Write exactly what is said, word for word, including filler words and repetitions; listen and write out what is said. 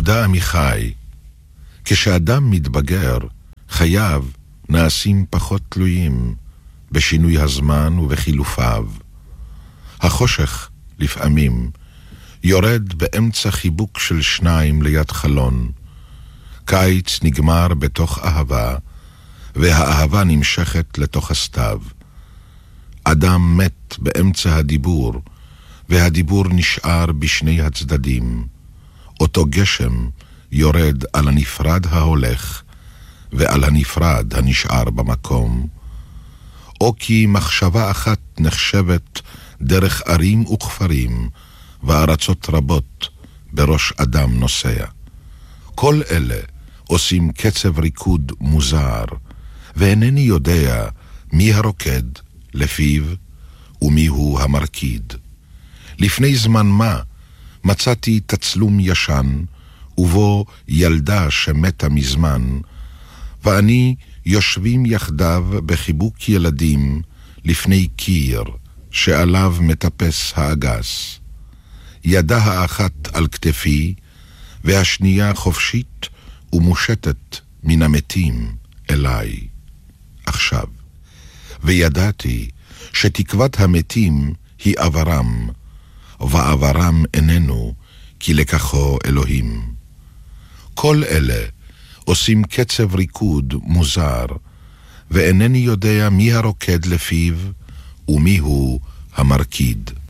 יהודה עמיחי, כשאדם מתבגר, חייו נעשים פחות תלויים בשינוי הזמן ובחילופיו. החושך, לפעמים, יורד באמצע חיבוק של שניים ליד חלון. קיץ נגמר בתוך אהבה, והאהבה נמשכת לתוך הסתיו. אדם מת באמצע הדיבור, והדיבור נשאר בשני הצדדים. אותו גשם יורד על הנפרד ההולך, ועל הנפרד הנשאר במקום. או כי מחשבה אחת נחשבת דרך ערים וכפרים, וארצות רבות בראש אדם נוסע. כל אלה עושים קצב ריקוד מוזר, ואינני יודע מי הרוקד לפיו ומי הוא המרקיד. לפני זמן מה מצאתי תצלום ישן, ובו ילדה שמתה מזמן, ואני יושבים יחדיו בחיבוק ילדים לפני קיר שעליו מטפס האגס. ידה האחת על כתפי, והשנייה חופשית ומושטת מן המתים אליי. עכשיו, וידעתי שתקוות המתים היא עברם, ועברם איננו, כי לקחו אלוהים. כל אלה עושים קצב ריקוד מוזר, ואינני יודע מי הרוקד לפיו ומי הוא המרקיד.